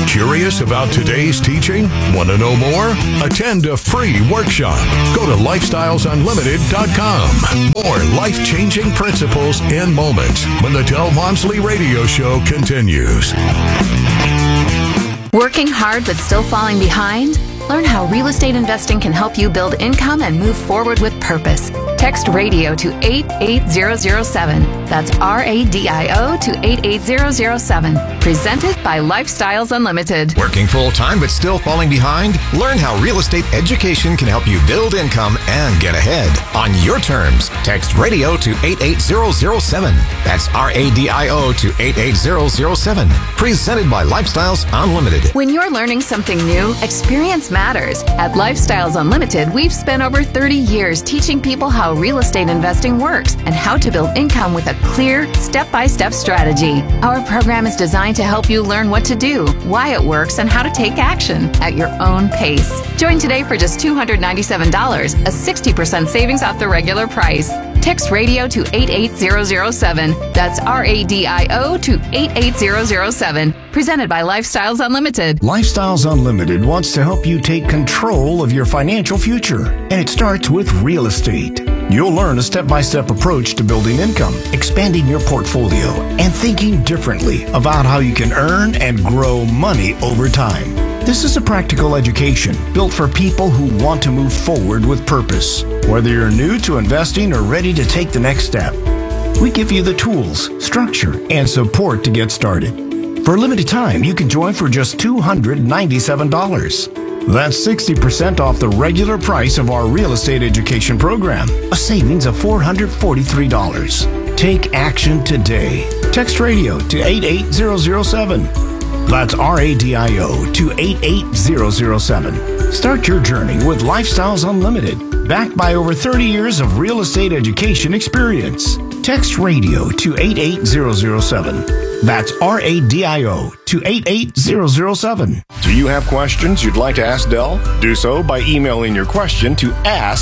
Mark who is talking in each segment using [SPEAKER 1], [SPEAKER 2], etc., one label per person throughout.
[SPEAKER 1] Curious about today's teaching? Want to know more? Attend a free workshop. Go to lifestylesunlimited.com or Life-Changing Principles in Moments when the Del Walmsley Radio Show continues.
[SPEAKER 2] Working hard but still falling behind? Learn how real estate investing can help you build income and move forward with purpose. Text RADIO to 88007. That's RADIO to 88007. Presented by Lifestyles Unlimited.
[SPEAKER 3] Working full-time but still falling behind? Learn how real estate education can help you build income and get ahead on your terms. Text RADIO to 88007. That's RADIO to 88007. Presented by Lifestyles Unlimited.
[SPEAKER 2] When you're learning something new, experience matters. At Lifestyles Unlimited, we've spent over 30 years teaching people how real estate investing works and how to build income with a clear, step-by-step strategy. Our program is designed to help you learn what to do, why it works, and how to take action at your own pace. Join today for just $297, a 60% savings off the regular price. Text RADIO to 88007. That's RADIO to 88007. Presented by Lifestyles Unlimited.
[SPEAKER 4] Lifestyles Unlimited wants to help you take control of your financial future, and it starts with real estate. You'll learn a step-by-step approach to building income, expanding your portfolio, and thinking differently about how you can earn and grow money over time. This is a practical education built for people who want to move forward with purpose. Whether you're new to investing or ready to take the next step, we give you the tools, structure, and support to get started. For a limited time, you can join for just $297. That's 60% off the regular price of our real estate education program, a savings of $443. Take action today. Text RADIO to 88007. That's RADIO to 88007. Start your journey with Lifestyles Unlimited, backed by over 30 years of real estate education experience. Text RADIO to 88007. That's RADIO to 88007. Do you have questions you'd like to ask Del? Do so by emailing your question to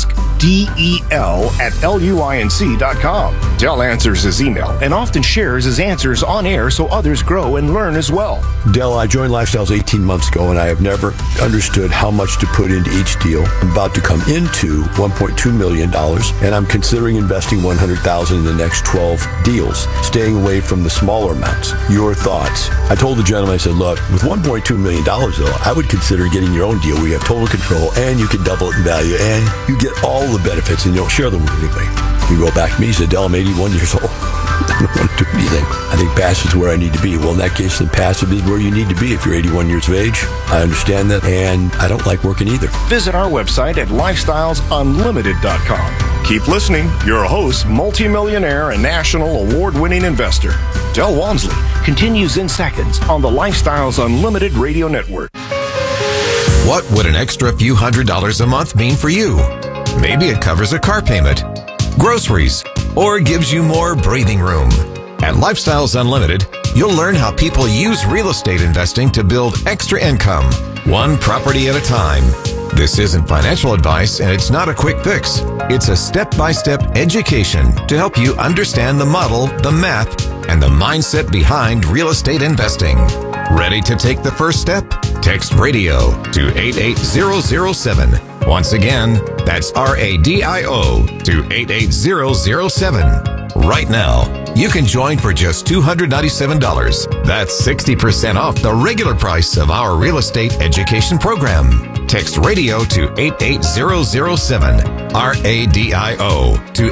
[SPEAKER 4] askdel@luinc.com. Del answers his email and often shares his answers on air so others grow and learn as well.
[SPEAKER 5] Del, I joined Lifestyles 18 months ago, and I have never understood how much to put into each deal. I'm about to come into $1.2 million, and I'm considering investing $100,000 in the next 12 deals, staying away from the smaller amounts. Your thoughts? I told the gentleman, I said, look, with $1.2 million, though, I would consider getting your own deal where you have total control, and you can double it in value, and you get all the benefits, and you don't share them with anybody. You go back to me, he said, Del, I'm 81 years old. I don't want to do anything. I think passive is where I need to be. Well, in that case, then passive is where you need to be if you're 81 years of age. I understand that, and I don't like working either.
[SPEAKER 4] Visit our website at lifestylesunlimited.com. Keep listening. Your host, multimillionaire and national award-winning investor, Del Walmsley, continues in seconds on the Lifestyles Unlimited Radio Network.
[SPEAKER 3] What would an extra few $100s a month mean for you? Maybe it covers a car payment, groceries, or gives you more breathing room. At Lifestyles Unlimited, you'll learn how people use real estate investing to build extra income, one property at a time. This isn't financial advice, and it's not a quick fix. It's a step-by-step education to help you understand the model, the math, and the mindset behind real estate investing. Ready to take the first step? Text RADIO to 88007. Once again, that's RADIO to 88007. Right now, you can join for just $297. That's 60% off the regular price of our real estate education program. Text RADIO to 88007. RADIO to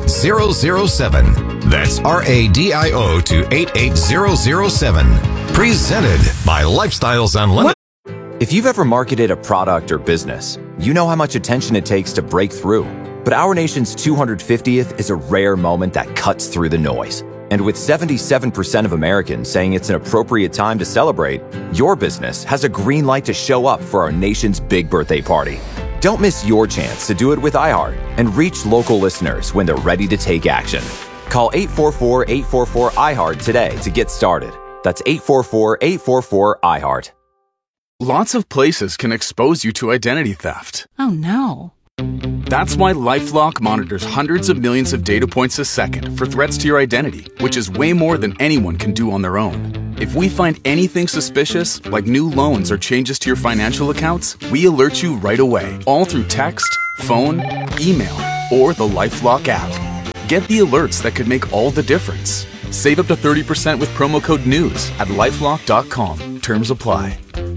[SPEAKER 3] 88007. That's RADIO to 88007. Presented by Lifestyles Unlimited.
[SPEAKER 6] If you've ever marketed a product or business, you know how much attention it takes to break through. But our nation's 250th is a rare moment that cuts through the noise. And with 77% of Americans saying it's an appropriate time to celebrate, your business has a green light to show up for our nation's big birthday party. Don't miss your chance to do it with iHeart and reach local listeners when they're ready to take action. Call 844-844-iHeart today to get started. That's 844-844-iHeart.
[SPEAKER 7] Lots of places can expose you to identity theft.
[SPEAKER 2] Oh no.
[SPEAKER 7] That's why LifeLock monitors hundreds of millions of data points a second for threats to your identity, which is way more than anyone can do on their own. If we find anything suspicious, like new loans or changes to your financial accounts, we alert you right away, all through text, phone, email, or the LifeLock app. Get the alerts that could make all the difference. Save up to 30% with promo code NEWS at lifelock.com. Terms apply.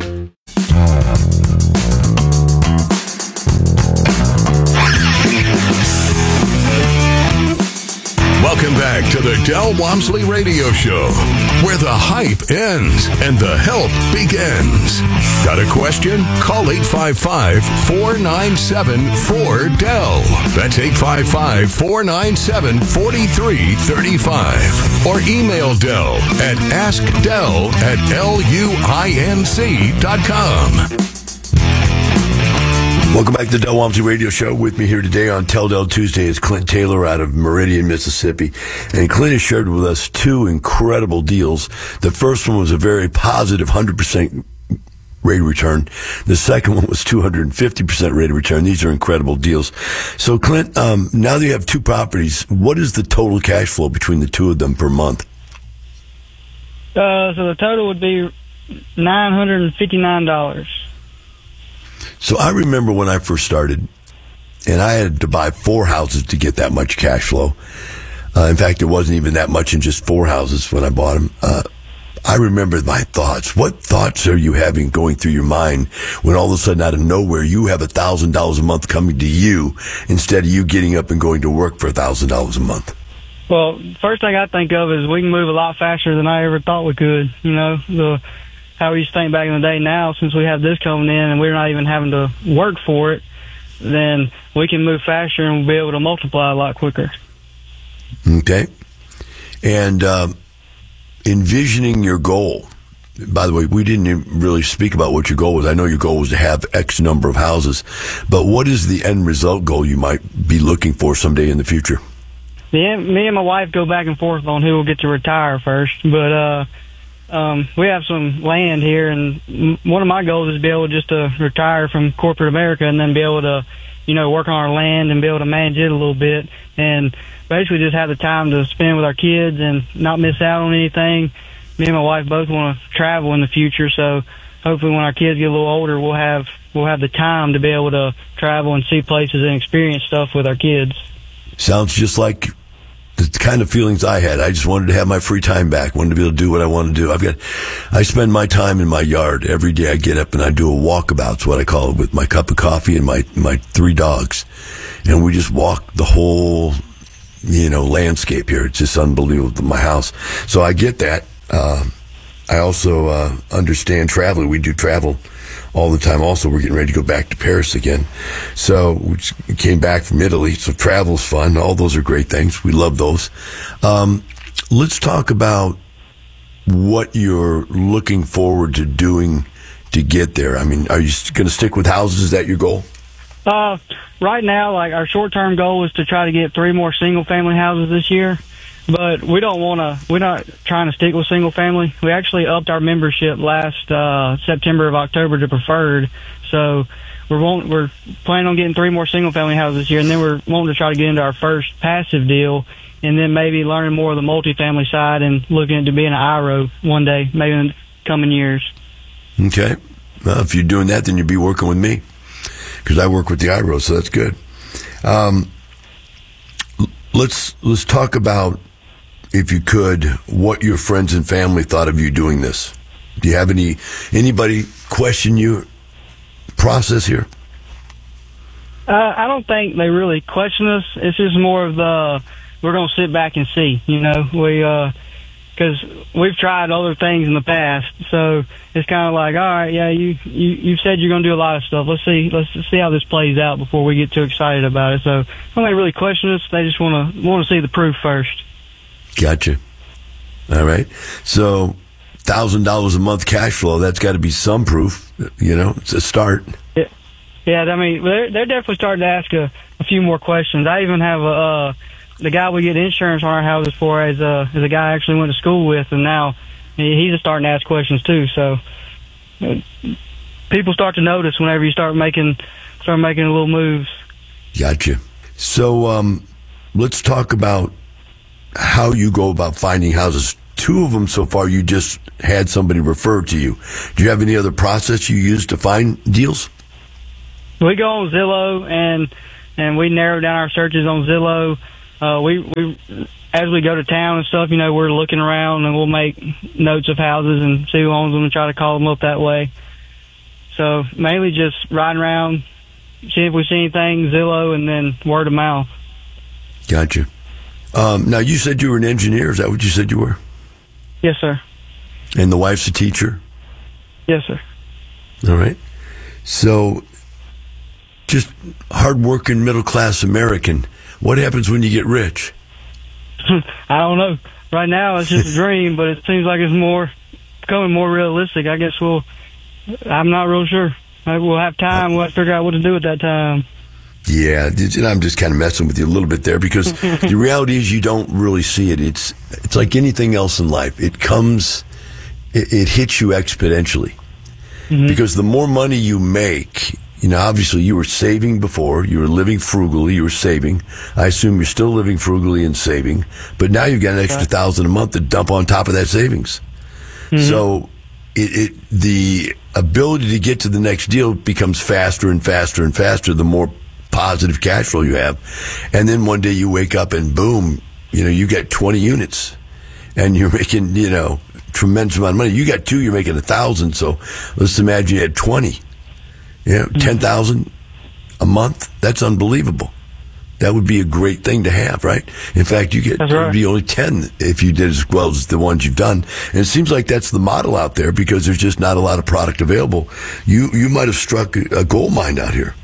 [SPEAKER 1] Welcome back to the Del Walmsley Radio Show, where the hype ends and the help begins. Got a question? Call 855-497-4DEL. That's 855-497-4335. Or email Del at askdel@luinc.com.
[SPEAKER 5] Welcome back to the Del Walmsley Radio Show. With me here today on Tell Del Tuesday is Clint Taylor out of Meridian, Mississippi. And Clint has shared with us two incredible deals. The first one was a very positive 100% rate of return. The second one was 250% rate of return. These are incredible deals. So, Clint, now that you have two properties, what is the total cash flow between the two of them per month?
[SPEAKER 8] So the total would be $959.
[SPEAKER 5] So I remember when I first started, and I had to buy 4 houses to get that much cash flow. In fact, it wasn't even that much in just 4 houses when I bought them. I remember my thoughts. What thoughts are you having going through your mind when all of a sudden out of nowhere you have $1,000 a month coming to you instead of you getting up and going to work for $1,000 a month?
[SPEAKER 8] Well, first thing I think of is we can move a lot faster than I ever thought we could. You know, how we used to think back in the day. Now, since we have this coming in and we're not even having to work for it, then we can move faster and be able to multiply a lot quicker.
[SPEAKER 5] Okay. And envisioning your goal. By the way, we didn't even really speak about what your goal was. I know your goal was to have X number of houses, but what is the end result goal you might be looking for someday in the future?
[SPEAKER 8] Yeah, me and my wife go back and forth on who will get to retire first, but we have some land here, and one of my goals is to be able just to retire from corporate America and then be able to, you know, work on our land and be able to manage it a little bit and basically just have the time to spend with our kids and not miss out on anything. Me and my wife both want to travel in the future, so hopefully when our kids get a little older, we'll have the time to be able to travel and see places and experience stuff with our kids.
[SPEAKER 5] Sounds just like the kind of feelings I had. I just wanted to have my free time back, wanted to be able to do what I want to do. I spend my time in my yard. Every day I get up and I do a walkabout, it's what I call it, with my cup of coffee and my 3 dogs. And we just walk the whole, landscape here. It's just unbelievable, my house. So I get that. I also understand traveling. We do travel all the time. Also, we're getting ready to go back to Paris again. So we came back from Italy. So travel's fun. All those are great things. We love those. Let's talk about what you're looking forward to doing to get there. I mean, are you going to stick with houses? Is that your goal?
[SPEAKER 8] Right now, like our short-term goal is to try to get 3 more single-family houses this year. But we're not trying to stick with single family. We actually upped our membership last September of October to preferred. So we're planning on getting 3 more single family houses this year, and then we're wanting to try to get into our first passive deal, and then maybe learning more of the multifamily side and looking into being an IRO one day, maybe in the coming years.
[SPEAKER 5] Okay. Well, if you're doing that, then you'd be working with me, because I work with the IRO, so that's good. Let's talk about, if you could, what your friends and family thought of you doing this. Do you have anybody question your process here?
[SPEAKER 8] I don't think they really question us. It's just more of we're going to sit back and see, because we've tried other things in the past. So it's kind of like, all right, yeah, you said you're going to do a lot of stuff. Let's see how this plays out before we get too excited about it. So I don't think really question us. They just want to see the proof first.
[SPEAKER 5] Gotcha. All right. So $1,000 a month cash flow, that's got to be some proof. It's a start.
[SPEAKER 8] Yeah. I mean, they're definitely starting to ask a few more questions. I even have the guy we get insurance on our houses for is a guy I actually went to school with, and now he's just starting to ask questions too. So people start to notice whenever you start making little moves. Gotcha.
[SPEAKER 5] So let's talk about how you go about finding houses 2 of them so far you just had somebody refer to you. Do you have any other process you use to find deals?
[SPEAKER 8] We go on Zillow, and we narrow down our searches on Zillow. We as we go to town and stuff, we're looking around, and we'll make notes of houses and see who owns them and try to call them up that way. So mainly just riding around, seeing if we see anything, Zillow, and then word of mouth.
[SPEAKER 5] Gotcha. Now, you said you were an engineer. Is that what you said you were?
[SPEAKER 8] Yes, sir.
[SPEAKER 5] And the wife's a teacher?
[SPEAKER 8] Yes, sir.
[SPEAKER 5] All right. So, just hardworking, middle-class American. What happens when you get rich?
[SPEAKER 8] I don't know. Right now, it's just a dream, but it seems like it's becoming more realistic. I guess I'm not real sure. Maybe we'll have time. We'll have to figure out what to do at that time.
[SPEAKER 5] Yeah, I'm just kind of messing with you a little bit there because the reality is you don't really see it. It's like anything else in life. It hits you exponentially. Mm-hmm. Because the more money you make, obviously you were saving before, you were living frugally, you were saving. I assume you're still living frugally and saving, but now you've got an extra $1,000 a month to dump on top of that savings. Mm-hmm. So the ability to get to the next deal becomes faster and faster and faster the more positive cash flow you have. And then one day you wake up and boom, you get 20 units and you're making, tremendous amount of money. You got 2, you're making 1,000. So let's imagine you had 20, 10,000 a month. That's unbelievable. That would be a great thing to have, right? In fact, it would be only 10 if you did as well as the ones you've done. And it seems like that's the model out there because there's just not a lot of product available. You might have struck a gold mine out here.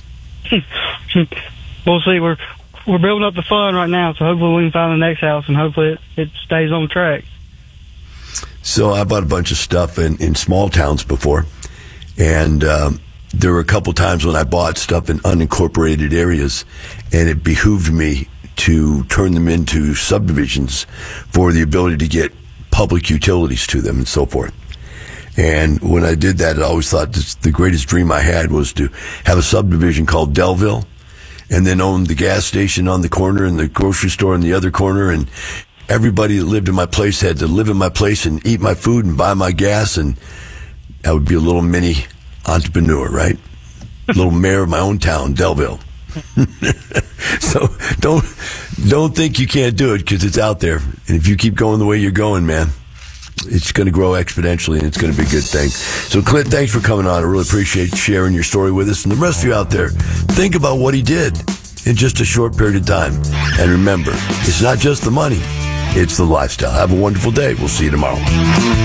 [SPEAKER 8] We'll see. We're building up the fund right now, so hopefully we can find the next house, and hopefully it stays on track.
[SPEAKER 5] So I bought a bunch of stuff in small towns before, and there were a couple times when I bought stuff in unincorporated areas, and it behooved me to turn them into subdivisions for the ability to get public utilities to them and so forth. And when I did that, I always thought the greatest dream I had was to have a subdivision called Delville and then own the gas station on the corner and the grocery store on the other corner. And everybody that lived in my place had to live in my place and eat my food and buy my gas. And I would be a little mini entrepreneur, right? A little mayor of my own town, Delville. So don't think you can't do it because it's out there. And if you keep going the way you're going, man, it's going to grow exponentially, and it's going to be a good thing. So, Clint, thanks for coming on. I really appreciate sharing your story with us. And the rest of you out there, think about what he did in just a short period of time. And remember, it's not just the money, it's the lifestyle. Have a wonderful day. We'll see you tomorrow.